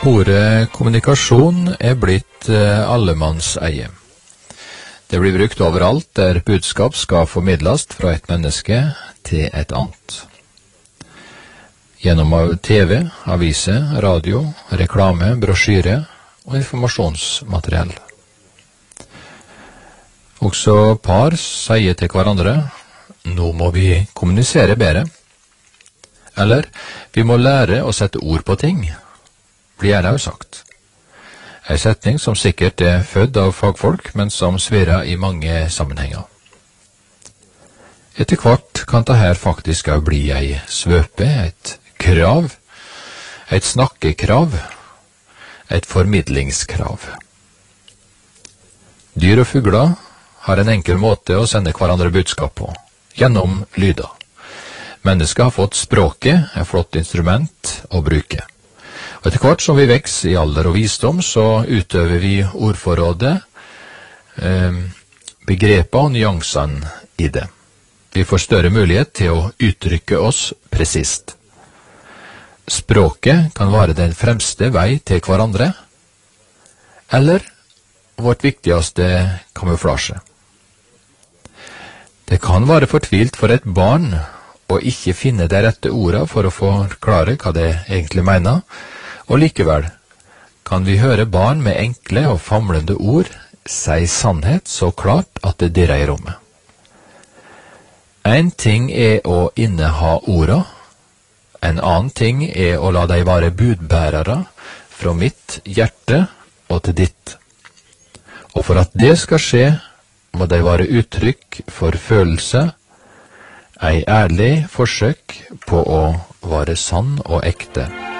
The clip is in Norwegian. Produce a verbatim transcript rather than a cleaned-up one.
Ordet kommunikasjon er blitt allemannseie. Det blir brukt overalt der budskap skal formidles fra et menneske til et annet. Gjennom T V, aviser, radio, reklame, brosjyre og informasjonsmateriell. Også par sier til hverandre, nå må vi kommunisere bedre. Eller, vi må lære å sette ord på ting, blir gjerne også sagt. En setning som sikkert er født av fagfolk, men som svirrer i mange sammenhenger. Etter hvert kan det her faktisk også bli ei svøpe, et krav, et snakkekrav, et formidlingskrav. Dyr og fugler har en enkel måte å sende hverandre budskap på, gjennom lyder. Mennesker har fått språket, et flott instrument å bruke. Og etter hvert som vi vekser i alder og visdom, så utøver vi ordforrådet, eh, begreper og nyansene i det. Vi får større mulighet til å uttrykke oss presist. Språket kan være den fremste vei til hverandre, eller vårt viktigste kamuflasje. Det kan være fortvilt for et barn å ikke finne de rette ordene for å forklare hva det egentlig mener, og likevel kan vi høre barn med enkle og famlende ord si sannhet så klart at det dirrer i rommet. En ting er å inneha ordene, en annen ting er å la dem være budbærere fra mitt hjerte og til ditt. Og for at det skal skje, må de være uttrykk for følelse, ei ærlig forsøk på å være sann og ekte.